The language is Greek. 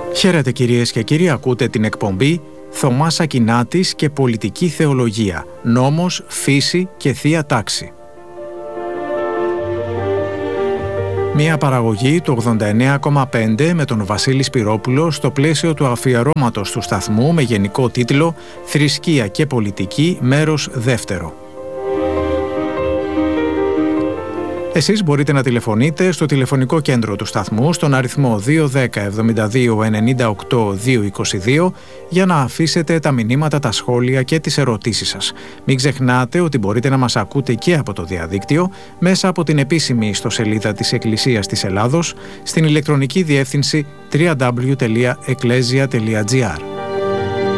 Χαίρετε κυρίες και κύριοι, ακούτε την εκπομπή Θωμάς Ακινάτης και Πολιτική Θεολογία, Νόμος, Φύση και Θεία Τάξη. Μια παραγωγή του 89,5 με τον Βασίλη Σπυρόπουλο στο πλαίσιο του αφιερώματος του σταθμού με γενικό τίτλο «Θρησκεία και Πολιτική, μέρος δεύτερο». Εσείς μπορείτε να τηλεφωνείτε στο τηλεφωνικό κέντρο του σταθμού στον αριθμό 210 72 98 222 για να αφήσετε τα μηνύματα, τα σχόλια και τις ερωτήσεις σας. Μην ξεχνάτε ότι μπορείτε να μας ακούτε και από το διαδίκτυο μέσα από την επίσημη ιστοσελίδα της Εκκλησίας της Ελλάδος στην ηλεκτρονική διεύθυνση www.ecclesia.gr.